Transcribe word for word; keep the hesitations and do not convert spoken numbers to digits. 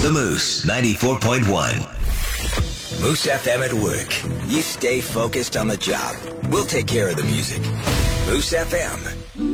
The Moose ninety-four point one. Moose F M at work. You stay focused on the job. We'll take care of the music. Moose F M.